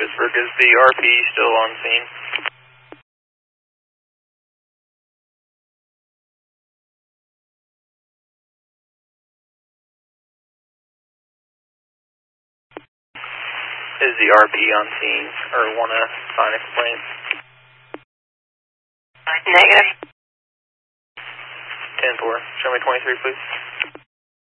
Pittsburgh, is the RP still on scene? Is the RP on scene, or want to sign a complaint? Negative. 10-4. Show me 23, please.